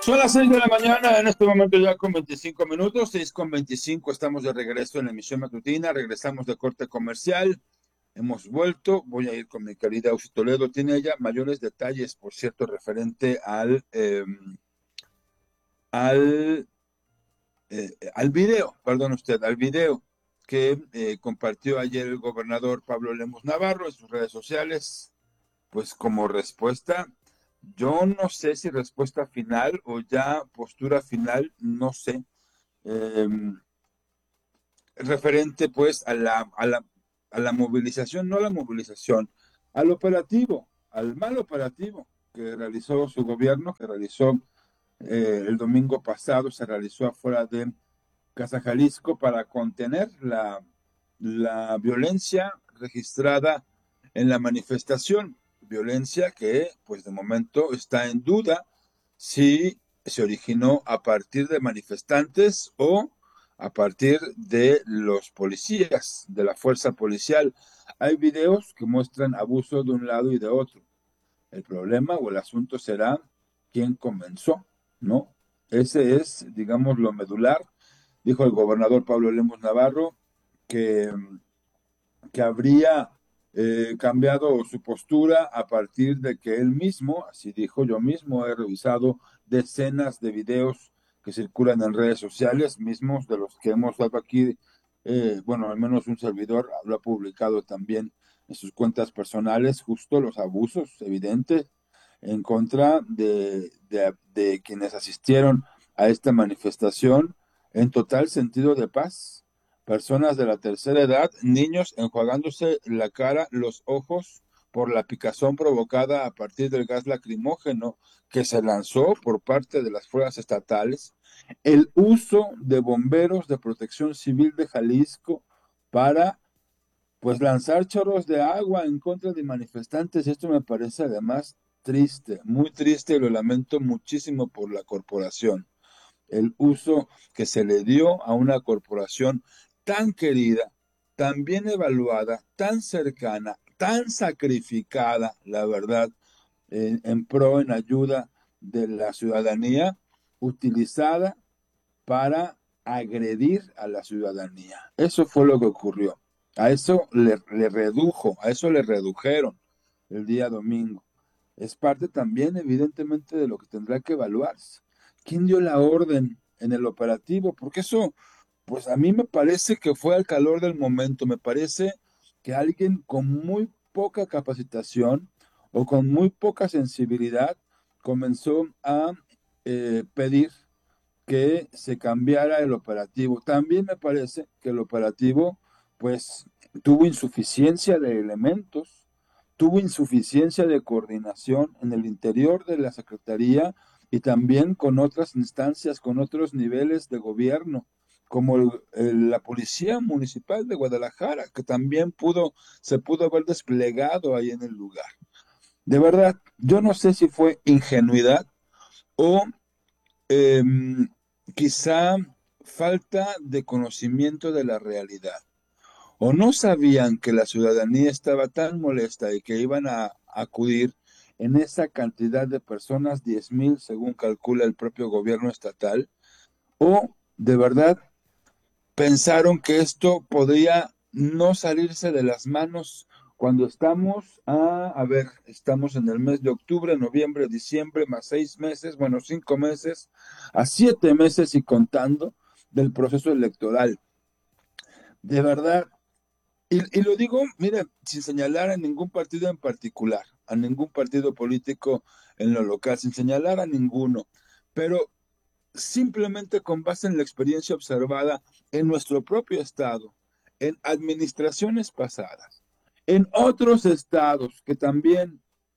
Son las 6 de la mañana, en este momento ya con 25 minutos, 6:25, estamos de regreso en la emisión matutina, regresamos de corte comercial, hemos vuelto, voy a ir con mi querida Ausi Toledo, tiene ella mayores detalles, por cierto, referente al, al video, perdón usted, al video que compartió ayer el gobernador Pablo Lemus Navarro en sus redes sociales, pues como respuesta. Yo no sé si respuesta final o ya postura final, no sé. Eh, Referente pues a la movilización, no a la movilización, al operativo, al mal operativo que realizó su gobierno, que realizó el domingo pasado, se realizó afuera de Casa Jalisco para contener la violencia registrada en la manifestación, violencia que pues de momento está en duda si se originó a partir de manifestantes o a partir de los policías, de la fuerza policial. Hay videos que muestran abuso de un lado y de otro. El problema o el asunto será quién comenzó, ¿no? Ese es, digamos, lo medular. Dijo el gobernador Pablo Lemus Navarro que, que habría cambiado su postura a partir de que él mismo, así dijo, yo mismo he revisado decenas de videos que circulan en redes sociales, mismos de los que hemos dado aquí, bueno, al menos un servidor lo ha publicado también en sus cuentas personales, justo los abusos evidentes en contra de quienes asistieron a esta manifestación en total sentido de paz. Personas de la tercera edad, niños enjuagándose la cara, los ojos por la picazón provocada a partir del gas lacrimógeno que se lanzó por parte de las fuerzas estatales, el uso de bomberos de Protección Civil de Jalisco para pues lanzar chorros de agua en contra de manifestantes. Esto me parece además triste, muy triste, y lo lamento muchísimo por la corporación. El uso que se le dio a una corporación tan querida, tan bien evaluada, tan cercana, tan sacrificada, la verdad, en pro, en ayuda de la ciudadanía, utilizada para agredir a la ciudadanía. Eso fue lo que ocurrió. A eso le redujo, a eso le redujeron el día domingo. Es parte también, evidentemente, de lo que tendrá que evaluarse. ¿Quién dio la orden en el operativo? Porque eso, pues a mí me parece que fue al calor del momento. Me parece que alguien con muy poca capacitación o con muy poca sensibilidad comenzó a pedir que se cambiara el operativo. También me parece que el operativo, pues, tuvo insuficiencia de elementos, tuvo insuficiencia de coordinación en el interior de la Secretaría y también con otras instancias, con otros niveles de gobierno, como la Policía Municipal de Guadalajara, que también se pudo haber desplegado ahí en el lugar. De verdad, yo no sé si fue ingenuidad o eh, quizá falta de conocimiento de la realidad. O no sabían que la ciudadanía estaba tan molesta y que iban a acudir en esa cantidad de personas, 10,000 según calcula el propio gobierno estatal, o de verdad pensaron que esto podría no salirse de las manos cuando estamos a ver, estamos en el mes de octubre, noviembre, diciembre, más 6 meses, bueno, 5 meses, a 7 meses y contando del proceso electoral. De verdad, y lo digo, mire, sin señalar a ningún partido en particular, a ningún partido político en lo local, sin señalar a ninguno, pero simplemente con base en la experiencia observada en nuestro propio estado, en administraciones pasadas, en otros estados que también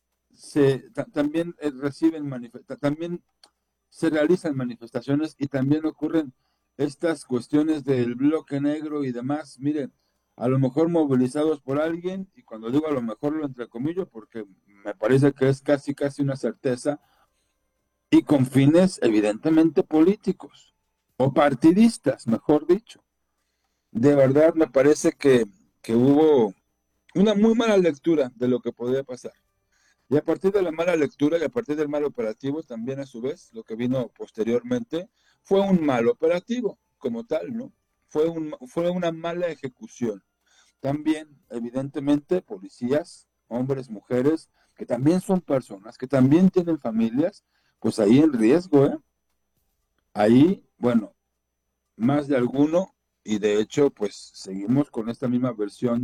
también reciben también se realizan manifestaciones y también ocurren estas cuestiones del bloque negro y demás. Miren, a lo mejor movilizados por alguien, y cuando digo a lo mejor lo entrecomillo porque me parece que es casi casi una certeza, y con fines evidentemente políticos o partidistas, mejor dicho. De verdad me parece que hubo una muy mala lectura de lo que podía pasar. Y a partir de la mala lectura y a partir del mal operativo, también a su vez, lo que vino posteriormente, fue un mal operativo como tal, ¿no? Fue una mala ejecución. También, evidentemente, policías, hombres, mujeres, que también son personas, que también tienen familias, pues ahí en riesgo, ¿eh? Ahí, bueno, más de alguno, y de hecho, pues seguimos con esta misma versión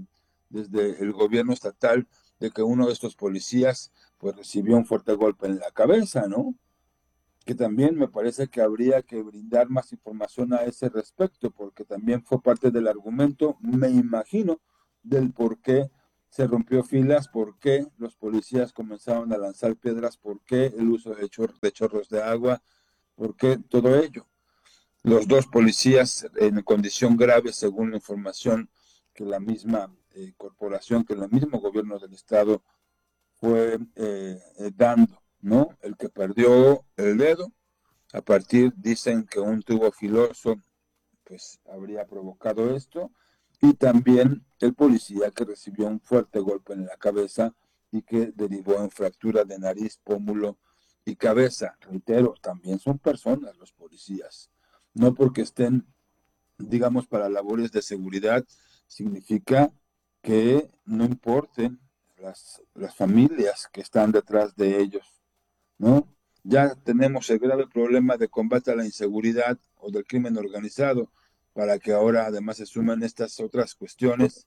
desde el gobierno estatal de que uno de estos policías pues recibió un fuerte golpe en la cabeza, ¿no? Que también me parece que habría que brindar más información a ese respecto, porque también fue parte del argumento, me imagino, del por qué se rompió filas, por qué los policías comenzaron a lanzar piedras, por qué el uso de chorros de agua, por qué todo ello. Los dos policías en condición grave, según la información que la misma corporación, que el mismo gobierno del estado fue dando, ¿no? El que perdió el dedo, a partir, dicen que un tubo filoso, pues habría provocado esto, y también el policía que recibió un fuerte golpe en la cabeza y que derivó en fractura de nariz, pómulo y cabeza. Reitero, también son personas los policías, no porque estén, digamos, para labores de seguridad, significa que no importen las familias que están detrás de ellos, ¿no? Ya tenemos el grave problema de combate a la inseguridad o del crimen organizado, para que ahora además se sumen estas otras cuestiones.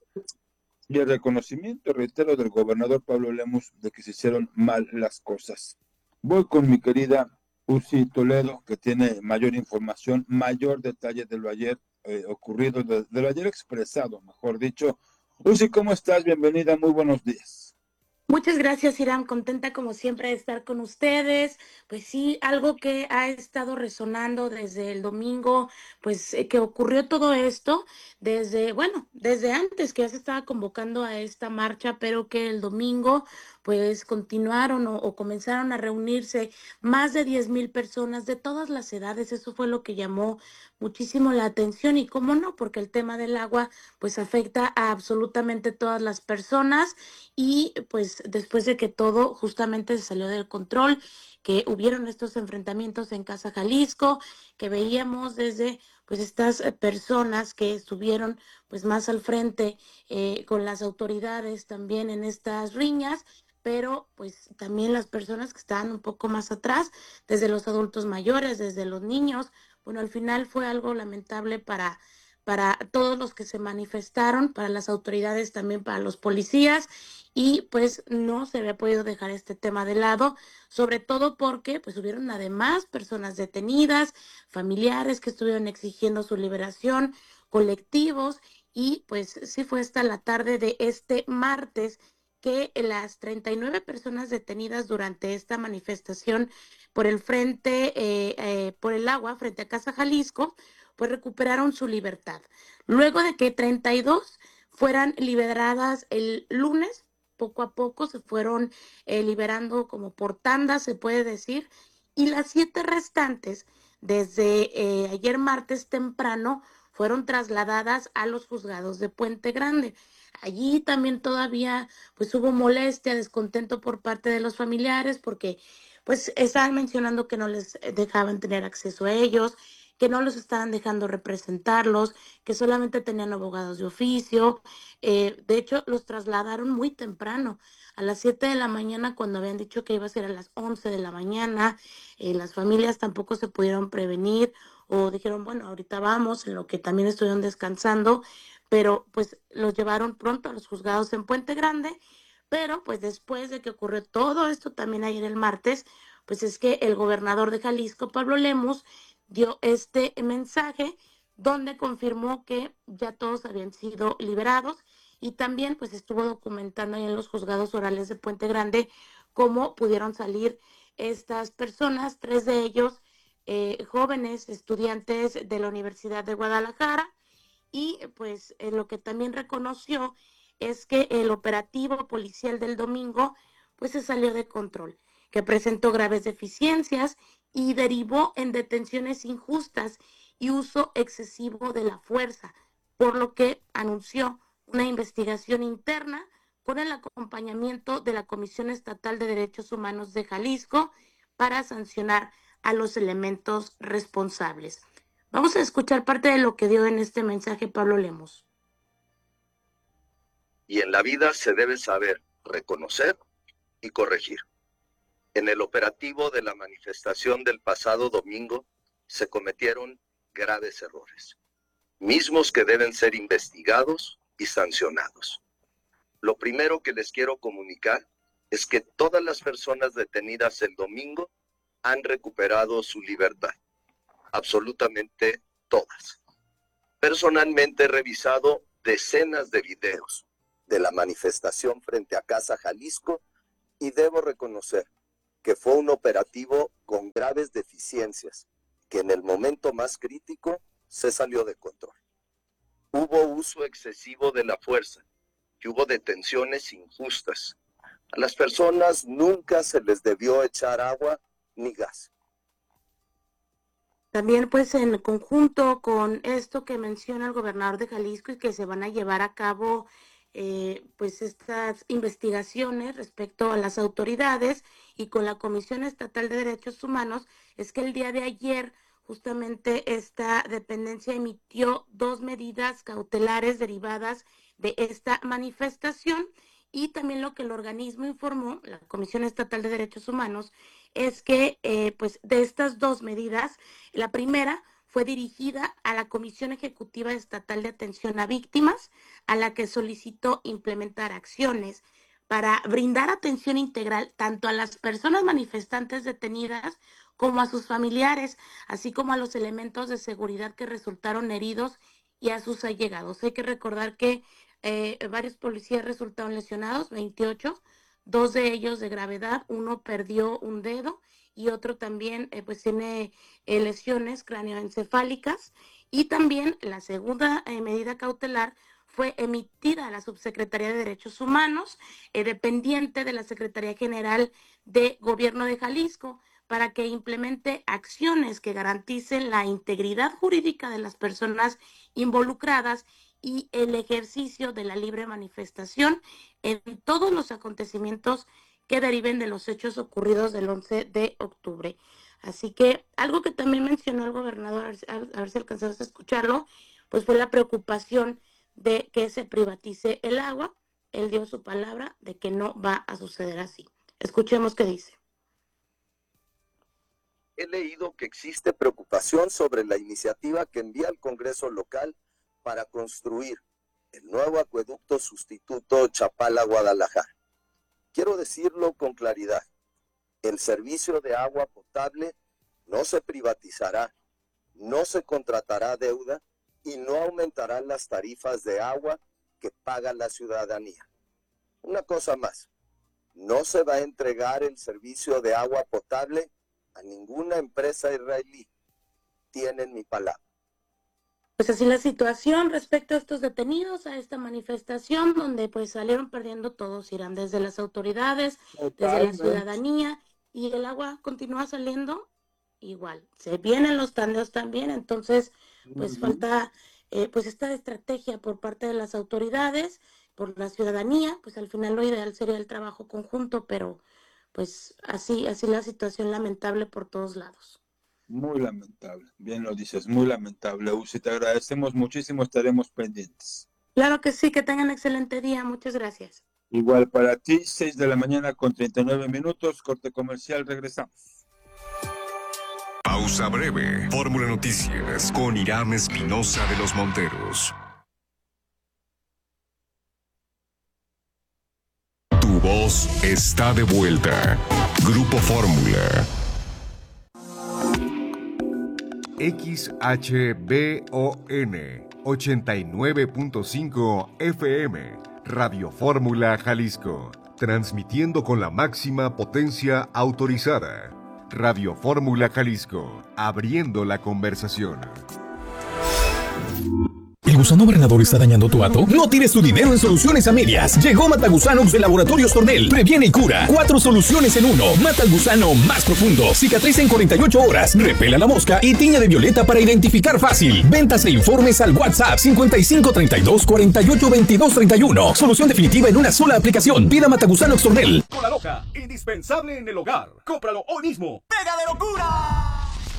Y el reconocimiento, reitero, del gobernador Pablo Lemus de que se hicieron mal las cosas. Voy con mi querida Uzi Toledo, que tiene mayor información, mayor detalle de lo ayer ocurrido, de lo ayer expresado, mejor dicho. Uzi, ¿cómo estás? Bienvenida, muy buenos días. Muchas gracias, Irán. Contenta como siempre de estar con ustedes. Pues sí, algo que ha estado resonando desde el domingo, pues que ocurrió todo esto desde, bueno, desde antes que ya se estaba convocando a esta marcha, pero que el domingo pues continuaron o comenzaron a reunirse más de 10,000 personas de todas las edades. Eso fue lo que llamó muchísimo la atención y cómo no, porque el tema del agua pues afecta a absolutamente todas las personas y pues después de que todo justamente se salió del control, que hubieron estos enfrentamientos en Casa Jalisco, que veíamos desde pues estas personas que estuvieron pues más al frente con las autoridades también en estas riñas, pero pues también las personas que estaban un poco más atrás, desde los adultos mayores, desde los niños. Bueno, al final fue algo lamentable para todos los que se manifestaron, para las autoridades, también para los policías, y pues no se había podido dejar este tema de lado, sobre todo porque pues hubieron además personas detenidas, familiares que estuvieron exigiendo su liberación, colectivos, y pues sí fue hasta la tarde de este martes que las 39 personas detenidas durante esta manifestación por el frente, por el agua, frente a Casa Jalisco, pues recuperaron su libertad. Luego de que 32 fueran liberadas el lunes, poco a poco se fueron liberando como por tandas, se puede decir, y las 7 restantes, desde ayer martes temprano, fueron trasladadas a los juzgados de Puente Grande. Allí también todavía pues hubo molestia, descontento por parte de los familiares porque pues estaban mencionando que no les dejaban tener acceso a ellos, que no los estaban dejando representarlos, que solamente tenían abogados de oficio. De hecho, los trasladaron muy temprano, a las 7 de la mañana, cuando habían dicho que iba a ser a las 11 de la mañana. Las familias tampoco se pudieron prevenir o dijeron, bueno, ahorita vamos, en lo que también estuvieron descansando, pero pues los llevaron pronto a los juzgados en Puente Grande. Pero pues después de que ocurrió todo esto también ayer el martes, pues es que el gobernador de Jalisco, Pablo Lemus, dio este mensaje donde confirmó que ya todos habían sido liberados y también pues estuvo documentando ahí en los juzgados orales de Puente Grande cómo pudieron salir estas personas, 3 de ellos jóvenes estudiantes de la Universidad de Guadalajara. Y pues lo que también reconoció es que el operativo policial del domingo pues se salió de control, que presentó graves deficiencias y derivó en detenciones injustas y uso excesivo de la fuerza, por lo que anunció una investigación interna con el acompañamiento de la Comisión Estatal de Derechos Humanos de Jalisco para sancionar a los elementos responsables. Vamos a escuchar parte de lo que dio en este mensaje Pablo Lemos. Y en la vida se debe saber reconocer y corregir. En el operativo de la manifestación del pasado domingo se cometieron graves errores, mismos que deben ser investigados y sancionados. Lo primero que les quiero comunicar es que todas las personas detenidas el domingo han recuperado su libertad, absolutamente todas. Personalmente he revisado decenas de videos de la manifestación frente a Casa Jalisco y debo reconocer que fue un operativo con graves deficiencias, que en el momento más crítico se salió de control. Hubo uso excesivo de la fuerza y hubo detenciones injustas. A las personas nunca se les debió echar agua ni gas. También pues en conjunto con esto que menciona el gobernador de Jalisco y que se van a llevar a cabo pues estas investigaciones respecto a las autoridades y con la Comisión Estatal de Derechos Humanos, es que el día de ayer justamente esta dependencia emitió 2 medidas cautelares derivadas de esta manifestación. Y también lo que el organismo informó, la Comisión Estatal de Derechos Humanos, es que pues de estas 2 medidas, la primera fue dirigida a la Comisión Ejecutiva Estatal de Atención a Víctimas, a la que solicitó implementar acciones para brindar atención integral tanto a las personas manifestantes detenidas como a sus familiares, así como a los elementos de seguridad que resultaron heridos y a sus allegados. Hay que recordar que varios policías resultaron lesionados, 28, 2 de ellos de gravedad, uno perdió un dedo y otro también pues tiene lesiones cráneoencefálicas. Y también la segunda medida cautelar fue emitida a la Subsecretaría de Derechos Humanos, dependiente de la Secretaría General de Gobierno de Jalisco, para que implemente acciones que garanticen la integridad jurídica de las personas involucradas y el ejercicio de la libre manifestación en todos los acontecimientos que deriven de los hechos ocurridos del 11 de octubre. Así que algo que también mencionó el gobernador, a ver si alcanzamos a escucharlo, pues fue la preocupación de que se privatice el agua. Él dio su palabra de que no va a suceder así. Escuchemos qué dice. He leído que existe preocupación sobre la iniciativa que envía el Congreso local para construir el nuevo acueducto sustituto Chapala-Guadalajara. Quiero decirlo con claridad, el servicio de agua potable no se privatizará, no se contratará deuda y no aumentarán las tarifas de agua que paga la ciudadanía. Una cosa más, no se va a entregar el servicio de agua potable a ninguna empresa israelí. Tienen mi palabra. Pues así la situación respecto a estos detenidos, a esta manifestación, donde pues salieron perdiendo todos, Irán, desde las autoridades, desde la ciudadanía, y el agua continúa saliendo igual. Se vienen los tandeos también, entonces pues falta pues esta estrategia por parte de las autoridades, por la ciudadanía, pues al final lo ideal sería el trabajo conjunto, pero pues así la situación lamentable por todos lados. Muy lamentable, bien lo dices, muy lamentable. Uzi, te agradecemos muchísimo, estaremos pendientes. Claro que sí, que tengan excelente día, muchas gracias. Igual para ti, 6 de la mañana con 39 minutos, corte comercial, regresamos. Pausa breve, Fórmula Noticias con Irán Espinosa de los Monteros. Tu voz está de vuelta. Grupo Fórmula. XHBON 89.5 FM, Radio Fórmula Jalisco, transmitiendo con la máxima potencia autorizada. Radio Fórmula Jalisco, abriendo la conversación. ¿El gusano barrenador está dañando tu hato? No tires tu dinero en soluciones a medias. Llegó Matagusanox de Laboratorios Tornel. Previene y cura. 4 soluciones en uno. Mata al gusano más profundo. Cicatriza en 48 horas. Repela la mosca y tiña de violeta para identificar fácil. Ventas e informes al WhatsApp 5532 48 22 31. Solución definitiva en una sola aplicación. Pida Matagusanox Tornel. Cola Loca, indispensable en el hogar. Cómpralo hoy mismo. ¡Pega de locura!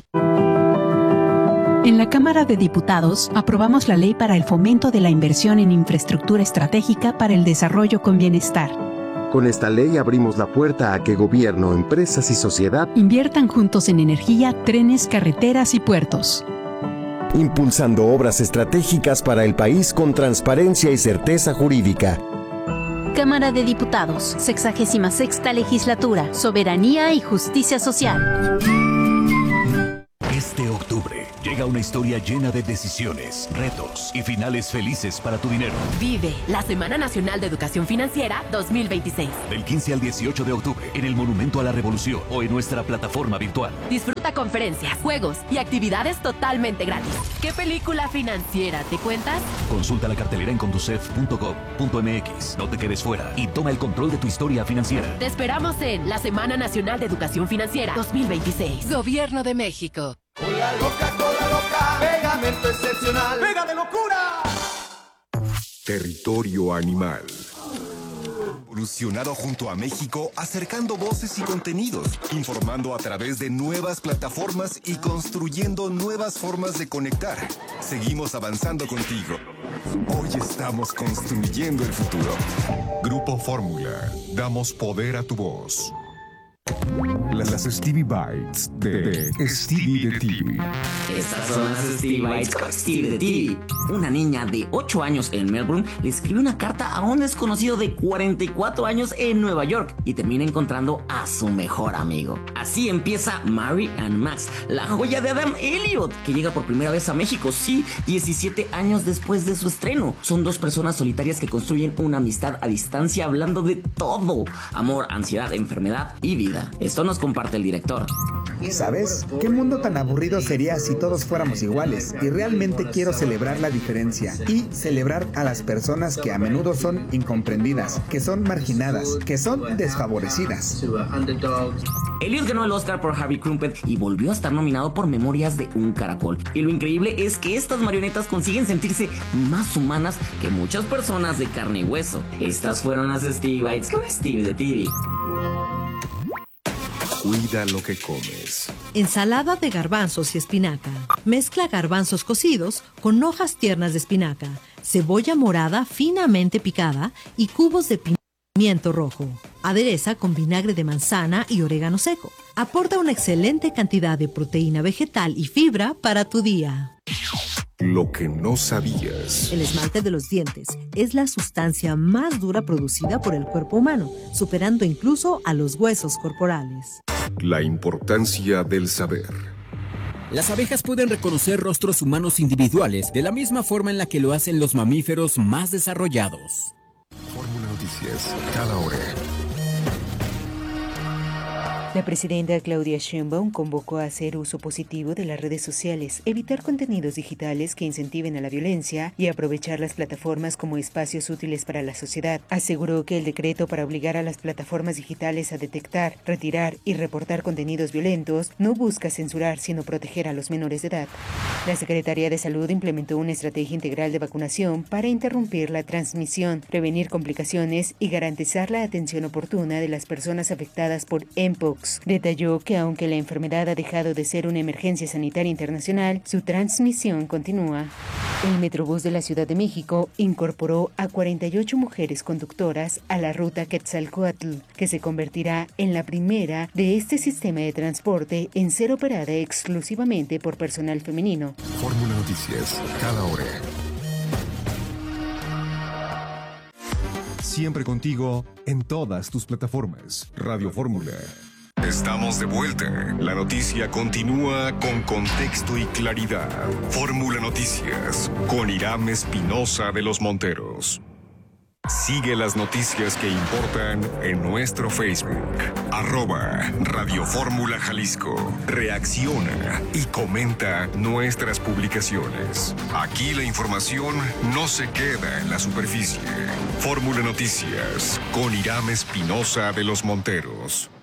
En la Cámara de Diputados aprobamos la ley para el fomento de la inversión en infraestructura estratégica para el desarrollo con bienestar. Con esta ley abrimos la puerta a que gobierno, empresas y sociedad inviertan juntos en energía, trenes, carreteras y puertos. Impulsando obras estratégicas para el país con transparencia y certeza jurídica. Cámara de Diputados, 66ª Legislatura, Soberanía y Justicia Social. Este octubre llega una historia llena de decisiones, retos y finales felices para tu dinero. Vive la Semana Nacional de Educación Financiera 2026. Del 15 al 18 de octubre en el Monumento a la Revolución o en nuestra plataforma virtual. Disfruta conferencias, juegos y actividades totalmente gratis. ¿Qué película financiera te cuentas? Consulta la cartelera en conducef.gov.mx. No te quedes fuera y toma el control de tu historia financiera. Te esperamos en la Semana Nacional de Educación Financiera 2026. Gobierno de México. Cola loca, pegamento excepcional, pega de locura. Territorio Animal. Evolucionado junto a México, acercando voces y contenidos, informando a través de nuevas plataformas y construyendo nuevas formas de conectar. Seguimos avanzando contigo. Hoy estamos construyendo el futuro. Grupo Fórmula. Damos poder a tu voz. Las Stevie Bites de Stevie de TV. Estas son las Stevie Bites con Stevie de TV. Una niña de 8 años en Melbourne le escribe una carta a un desconocido de 44 años en Nueva York y termina encontrando a su mejor amigo. Así empieza Mary and Max, la joya de Adam Elliot, que llega por primera vez a México, sí, 17 años después de su estreno. Son dos personas solitarias que construyen una amistad a distancia hablando de todo: amor, ansiedad, enfermedad y vida. Esto nos comparte el director. ¿Sabes? ¿Qué mundo tan aburrido sería si todos fuéramos iguales? Y realmente quiero celebrar la diferencia y celebrar a las personas que a menudo son incomprendidas, que son marginadas, que son desfavorecidas. Elliot ganó el Oscar por Harvey Crumpet y volvió a estar nominado por Memorias de un Caracol. Y lo increíble es que estas marionetas consiguen sentirse más humanas que muchas personas de carne y hueso. Estas fueron las Stevie Bites con Stevie de TV. Cuida lo que comes. Ensalada de garbanzos y espinaca. Mezcla garbanzos cocidos con hojas tiernas de espinaca, cebolla morada finamente picada y cubos de pimiento rojo. Adereza con vinagre de manzana y orégano seco. Aporta una excelente cantidad de proteína vegetal y fibra para tu día. Lo que no sabías. El esmalte de los dientes es la sustancia más dura producida por el cuerpo humano, superando incluso a los huesos corporales. La importancia del saber. Las abejas pueden reconocer rostros humanos individuales de la misma forma en la que lo hacen los mamíferos más desarrollados. Fórmula Noticias, cada hora. La presidenta Claudia Sheinbaum convocó a hacer uso positivo de las redes sociales, evitar contenidos digitales que incentiven a la violencia y aprovechar las plataformas como espacios útiles para la sociedad. Aseguró que el decreto para obligar a las plataformas digitales a detectar, retirar y reportar contenidos violentos no busca censurar, sino proteger a los menores de edad. La Secretaría de Salud implementó una estrategia integral de vacunación para interrumpir la transmisión, prevenir complicaciones y garantizar la atención oportuna de las personas afectadas por mpox. Detalló que aunque la enfermedad ha dejado de ser una emergencia sanitaria internacional, su transmisión continúa. El Metrobús de la Ciudad de México incorporó a 48 mujeres conductoras a la ruta Quetzalcóatl, que se convertirá en la primera de este sistema de transporte en ser operada exclusivamente por personal femenino. Fórmula Noticias, cada hora. Siempre contigo en todas tus plataformas. Radio Fórmula. Estamos de vuelta. La noticia continúa con contexto y claridad. Fórmula Noticias con Irán Espinosa de los Monteros. Sigue las noticias que importan en nuestro Facebook. @Radio Fórmula Jalisco. Reacciona y comenta nuestras publicaciones. Aquí la información no se queda en la superficie. Fórmula Noticias con Irán Espinosa de los Monteros.